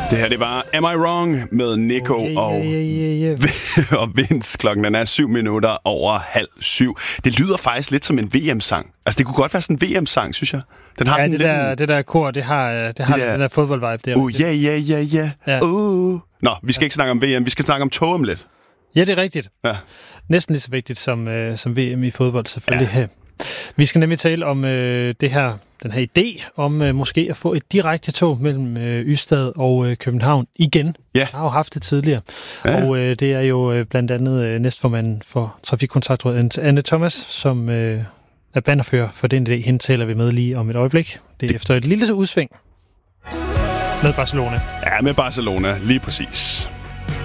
Det her, det var Am I Wrong med Nico og Vince. Klokken er 7:07. Det lyder faktisk lidt som en VM-sang. Altså, det kunne godt være sådan en VM-sang, synes jeg. Den har sådan det der kor, det har den der fodbold-vibe. Ja. Nå, vi skal ikke snakke om VM, vi skal snakke om tog om lidt. Ja, det er rigtigt. Ja. Næsten lige så vigtigt som VM i fodbold, selvfølgelig. Ja. Vi skal nemlig tale om den her idé om måske at få et direkte tog mellem Ystad og København igen. Ja. Jeg har jo haft det tidligere. Ja. Og det er jo blandt andet næstformanden for Trafikkontaktrådet, Anne Thomas, som er bannerfører for den idé. Hende taler vi med lige om et øjeblik. Det er efter et lille udsving med Barcelona. Ja, med Barcelona, lige præcis.